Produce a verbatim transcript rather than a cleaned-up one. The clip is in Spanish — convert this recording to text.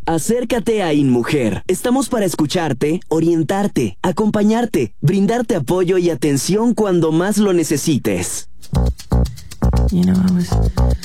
Acércate a InMujer. Estamos para escucharte, orientarte, acompañarte, brindarte apoyo y atención cuando más lo necesites. You know, I was